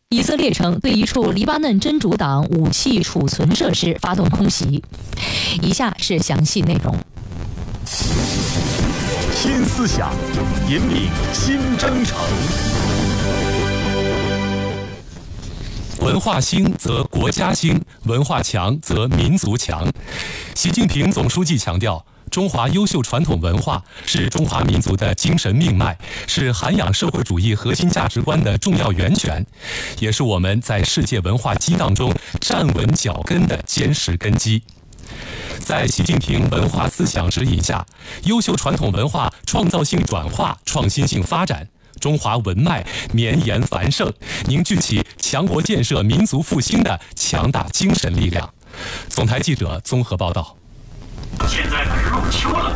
以色列称对一处黎巴嫩真主党武器储存设施发动空袭。以下是详细内容。 新思想，引领新征程。 文化兴则国家兴，文化强则民族强。习近平总书记强调，中华优秀传统文化是中华民族的精神命脉，是涵养社会主义核心价值观的重要源泉，也是我们在世界文化激荡中站稳脚跟的坚实根基。在习近平文化思想指引下，优秀传统文化创造性转化、创新性发展，中华文脉绵延繁盛，凝聚起强国建设、民族复兴的强大精神力量。总台记者综合报道。 现在可是入秋了，